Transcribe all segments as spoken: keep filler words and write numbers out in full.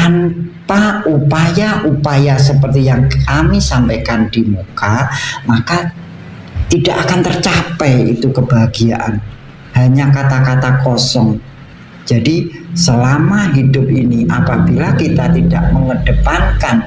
tanpa upaya-upaya seperti yang kami sampaikan di muka, maka tidak akan tercapai itu kebahagiaan. Hanya kata-kata kosong. Jadi selama hidup ini apabila kita tidak mengedepankan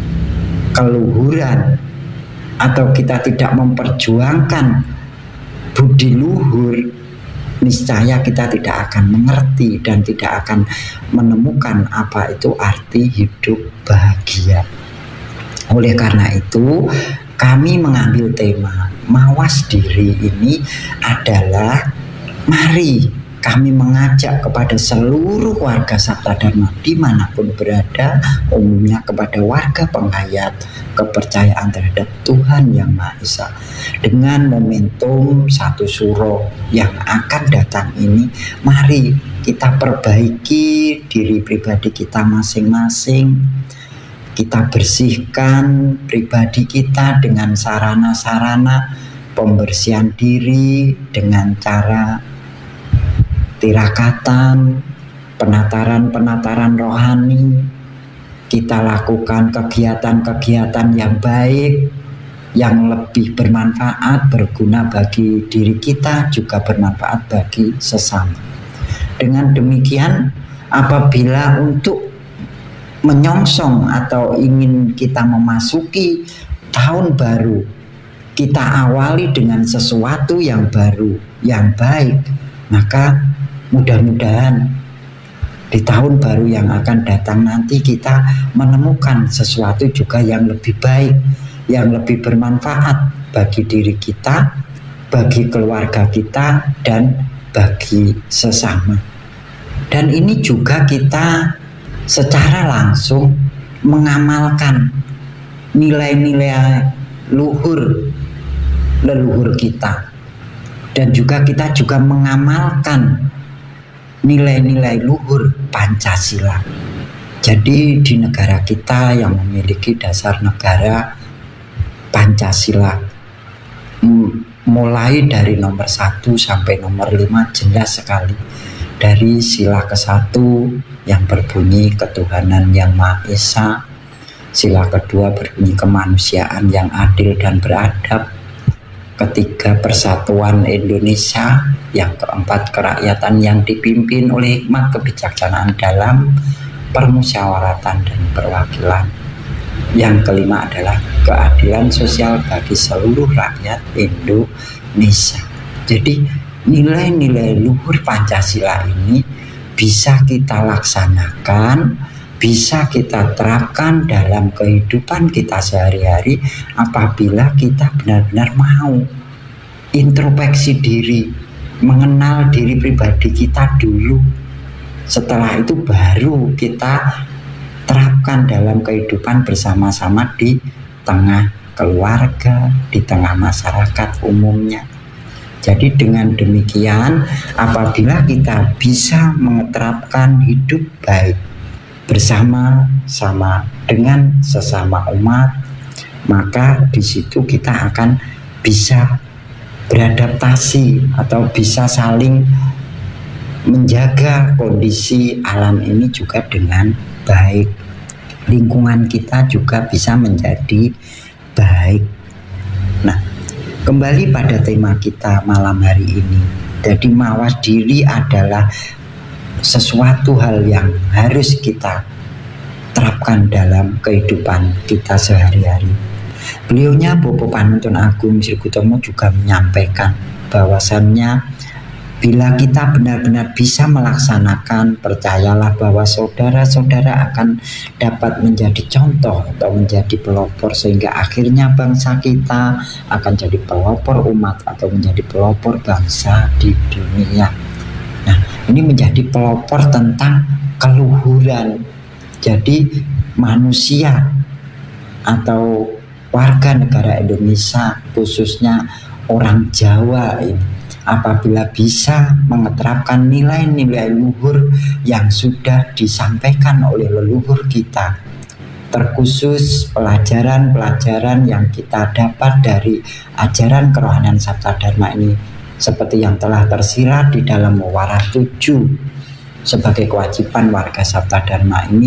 keluhuran atau kita tidak memperjuangkan budi luhur, niscaya kita tidak akan mengerti dan tidak akan menemukan apa itu arti hidup bahagia. Oleh karena itu, kami mengambil tema mawas diri ini adalah mari kami mengajak kepada seluruh warga Sabta Dharma dimanapun berada, umumnya kepada warga penghayat kepercayaan terhadap Tuhan Yang Maha Esa, dengan momentum satu suro yang akan datang ini, mari kita perbaiki diri pribadi kita masing-masing. Kita bersihkan pribadi kita dengan sarana-sarana pembersihan diri dengan cara tirakatan, penataran-penataran rohani. Kita lakukan kegiatan-kegiatan yang baik, yang lebih bermanfaat, berguna bagi diri kita, juga bermanfaat bagi sesama. Dengan demikian, apabila untuk menyongsong atau ingin kita memasuki tahun baru, kita awali dengan sesuatu yang baru, yang baik, maka mudah-mudahan di tahun baru yang akan datang nanti kita menemukan sesuatu juga yang lebih baik, yang lebih bermanfaat bagi diri kita, bagi keluarga kita, dan bagi sesama. Dan ini juga kita secara langsung mengamalkan nilai-nilai luhur leluhur kita, dan juga kita juga mengamalkan nilai-nilai luhur Pancasila. Jadi di negara kita yang memiliki dasar negara Pancasila, mulai dari nomor satu sampai nomor lima jelas sekali. Dari sila ke satu yang berbunyi ketuhanan yang Maha Esa, sila kedua berbunyi kemanusiaan yang adil dan beradab, ketiga persatuan Indonesia, yang keempat kerakyatan yang dipimpin oleh hikmat kebijaksanaan dalam permusyawaratan dan perwakilan, yang kelima adalah keadilan sosial bagi seluruh rakyat Indonesia. Jadi nilai-nilai luhur Pancasila ini bisa kita laksanakan, bisa kita terapkan dalam kehidupan kita sehari-hari apabila kita benar-benar mau introspeksi diri, mengenal diri pribadi kita dulu. Setelah itu baru kita terapkan dalam kehidupan bersama-sama di tengah keluarga, di tengah masyarakat umumnya. Jadi dengan demikian, apabila kita bisa menerapkan hidup baik bersama-sama dengan sesama umat, maka di situ kita akan bisa beradaptasi atau bisa saling menjaga kondisi alam ini juga dengan baik. Lingkungan kita juga bisa menjadi baik. Nah, kembali pada tema kita malam hari ini. Jadi mawas diri adalah sesuatu hal yang harus kita terapkan dalam kehidupan kita sehari-hari. Beliaunya Bapak Panuntun Agung Sri Gutomo juga menyampaikan bahwasannya bila kita benar-benar bisa melaksanakan, percayalah bahwa saudara-saudara akan dapat menjadi contoh atau menjadi pelopor, sehingga akhirnya bangsa kita akan jadi pelopor umat atau menjadi pelopor bangsa di dunia. Nah, ini menjadi pelopor tentang keluhuran. Jadi manusia atau warga negara Indonesia, khususnya orang Jawa ini, apabila bisa mengeterapkan nilai-nilai luhur yang sudah disampaikan oleh leluhur kita, terkhusus pelajaran-pelajaran yang kita dapat dari ajaran kerohanian Sabta Dharma ini, seperti yang telah tersirat di dalam Muara tujuh sebagai kewajiban warga Sabta Dharma ini,